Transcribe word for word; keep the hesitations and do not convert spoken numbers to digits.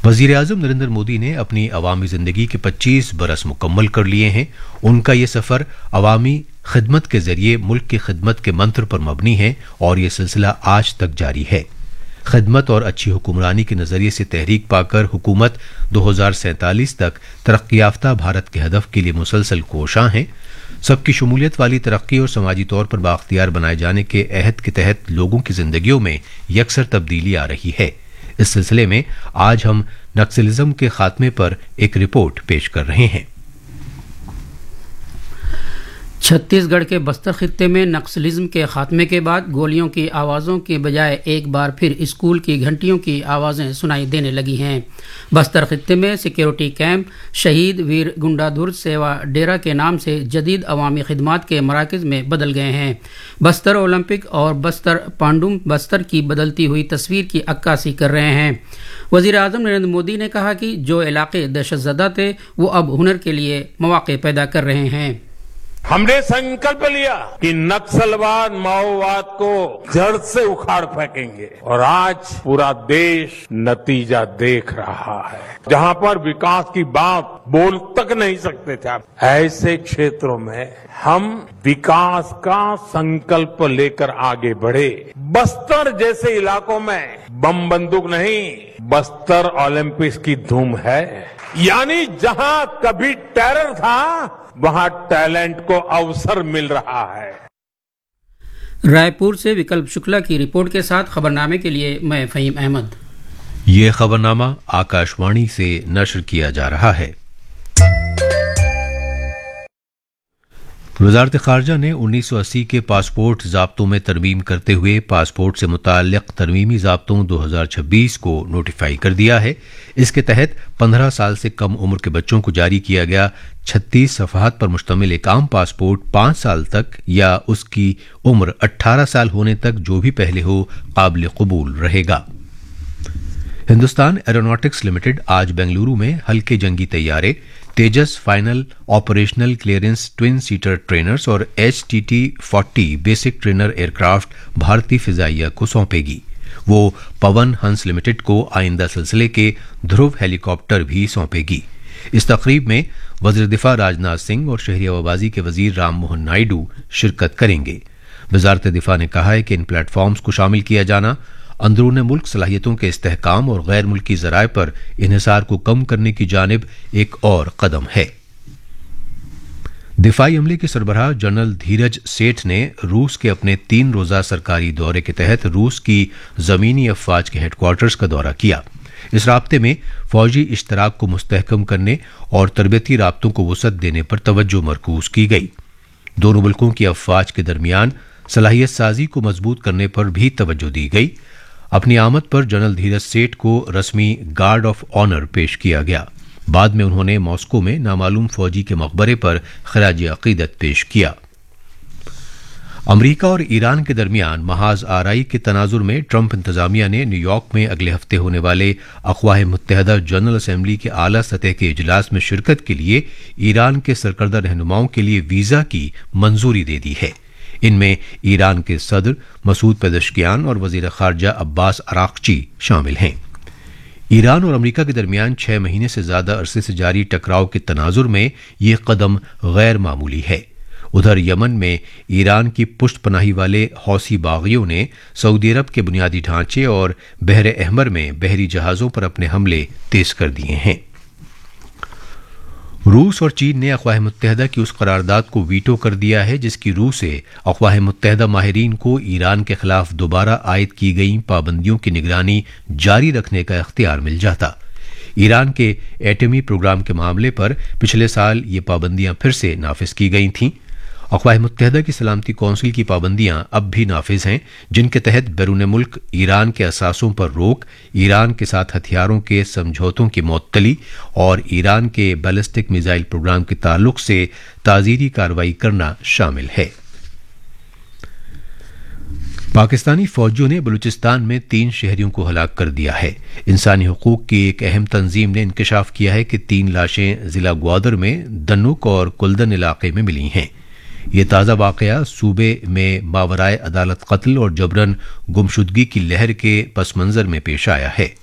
वज़ीर आज़म नरेंद्र मोदी ने अपनी अवामी ज़िंदगी के पच्चीस बरस मुकम्मल कर लिए हैं। उनका ये सफ़र अवामी खिदमत के ज़रिए मुल्क की खिदमत के मंत्र पर मबनी है और ये सिलसिला आज तक जारी है। खिदमत और अच्छी हुक्मरानी के नज़रिए से तहरीक पाकर हुकूमत दो हज़ार सैंतालीस तक तरक्की याफ्ता भारत के हदफ के लिए मुसलसल कोशां हैं। सबकी शमूलियत वाली तरक्की और समाजी तौर पर बाख्तियार बनाए जाने के अहद के तहत लोगों की जिंदगियों में यकसर तब्दीली आ रही है। इस सिलसिले में आज हम नक्सलिज्म के खात्मे पर एक रिपोर्ट पेश कर रहे हैं। छत्तीसगढ़ के बस्तर खित्ते में नक्सलिज्म के खात्मे के बाद गोलियों की आवाज़ों के बजाय एक बार फिर स्कूल की घंटियों की आवाज़ें सुनाई देने लगी हैं। बस्तर खित्ते में सिक्योरिटी कैंप, शहीद वीर गुंडाधुर सेवा डेरा के नाम से जदीद अवामी खिदमात के मराकज़ में बदल गए हैं। बस्तर ओलंपिक और बस्तर पांडुम बस्तर की बदलती हुई तस्वीर की अक्कासी कर रहे हैं। वज़ीर आज़म नरेंद्र मोदी ने कहा कि जो इलाके दहशतज़दा थे वो अब हुनर के लिए मौके पैदा कर रहे हैं। हमने संकल्प लिया कि नक्सलवाद माओवाद को जड़ से उखाड़ फेंकेंगे और आज पूरा देश नतीजा देख रहा है। जहां पर विकास की बात बोल तक नहीं सकते थे, ऐसे क्षेत्रों में हम विकास का संकल्प लेकर आगे बढ़े। बस्तर जैसे इलाकों में बम बंदूक नहीं, बस्तर ओलंपिक्स की धूम है। यानी जहां कभी टेरर था वहां टैलेंट को अवसर मिल रहा है। रायपुर से विकल्प शुक्ला की रिपोर्ट के साथ खबरनामे के लिए मैं फहीम अहमद। ये खबरनामा आकाशवाणी से नशर किया जा रहा है। वज़ारत ख़ारजा ने उन्नीस सौ अस्सी के पासपोर्ट ज़ाब्तों में तरमीम करते हुए पासपोर्ट से मुताल्लिक़ तरमीमी ज़ाब्तों दो हज़ार छब्बीस को नोटिफाई कर दिया है। इसके तहत पंद्रह साल से कम उम्र के बच्चों को जारी किया गया छत्तीस सफ़हात पर मुश्तमिल एक आम पासपोर्ट पाँच साल तक या उसकी उम्र अट्ठारह साल होने तक जो भी पहले हो काबिल कबूल रहेगा। हिंदुस्तान एरोनॉटिक्स लिमिटेड आज बेंगलुरु में हल्के जंगी तैयारे तेजस final operational clearance twin seater trainers और H T T forty basic trainer aircraft भारतीय फिजाइया को सौंपेगी। वो पवन हंस लिमिटेड को आइंदा सिलसिले के ध्रुव हेलीकॉप्टर भी सौंपेगी। इस तकरीब में वज़ीर दिफा राजनाथ सिंह और शहरी हवाबाजी के वजीर राम मोहन नायडू शिरकत करेंगे। वजारत दिफा ने कहा है कि इन प्लेटफॉर्म्स को शामिल किया जाना अंदरून मुल्क सलाहियतों के इस्तेहकाम और गैर मुल्की ज़राए पर इन्हिसार को कम करने की जानिब एक और कदम है। दिफाई अमले के सरबराह जनरल धीरज सेठ ने रूस के अपने तीन रोज़ा सरकारी दौरे के तहत रूस की ज़मीनी अफवाज के हेडक्वार्टर्स का दौरा किया। इस राब्ते में फौजी इश्तराक को मुस्तहकम करने और तरबियती राब्तों को वसअत देने पर तवज्जो मरकूज की गई। दोनों मुल्कों की अफवाज के दरमियान सलाहियत साजी को मजबूत करने पर भी तवज्जो दी गई। अपनी आमद पर जनरल धीरज सेठ को रस्मी गार्ड ऑफ ऑनर पेश किया गया। बाद में उन्होंने मॉस्को में नामालूम फौजी के मकबरे पर खराज अकीदत पेश किया। अमरीका और ईरान के दरमियान महाज आराई के तनाजुर में ट्रंप इंतजामिया ने न्यूयॉर्क में अगले हफ्ते होने वाले अक़वाम मुत्तहिदा जनरल असेंबली के आला सतह के इजलास में शिरकत के लिए ईरान के सरकर्दा रहनुमाओं के लिए वीज़ा की मंजूरी दे दी है। इनमें ईरान के सदर मसूद पेज़ेश्कियान और वज़ीर ख़ारजा अब्बास अराक़ची शामिल हैं। ईरान और अमरीका के दरमियान छह महीने से ज्यादा अरसे से जारी टकराव के तनाजुर में यह कदम गैर मामूली है। उधर यमन में ईरान की पुष्ट पनाही वाले हौसी बागियों ने सऊदी अरब के बुनियादी ढांचे और बहर अहमर में बहरी जहाज़ों पर अपने हमले तेज कर दिए हैं। रूस और चीन ने अक़वाम मुत्तहिदा की उस करारदाद को वीटो कर दिया है जिसकी रूह से अक़वाम मुत्तहिदा माहिरीन को ईरान के खिलाफ दोबारा आयद की गई पाबंदियों की निगरानी जारी रखने का इख्तियार मिल जाता। ईरान के एटमी प्रोग्राम के मामले पर पिछले साल ये पाबंदियां फिर से नाफिज की गई थीं। अक़वाम मुत्तहिदा की सलामती कौंसिल की पाबंदियां अब भी नाफिज हैं, जिनके तहत बैरून मुल्क ईरान के असासों पर रोक, ईरान के साथ हथियारों के समझौतों की मुअत्तली और ईरान के बैलिस्टिक मिसाइल प्रोग्राम के ताल्लुक से ताज़ीरी कार्रवाई करना शामिल है। पाकिस्तानी फौजियों ने बलूचिस्तान में तीन शहरियों को हलाक कर दिया है। इंसानी हुकूक की एक अहम तंजीम ने इंकशाफ किया है कि तीन लाशें जिला ग्वादर में दन्नुक और कुल्दन इलाके में मिली हैं। ये ताज़ा वाक़या सूबे में मावराए अदालत कत्ल और जबरन गुमशुदगी की लहर के पस मंज़र में पेश आया है।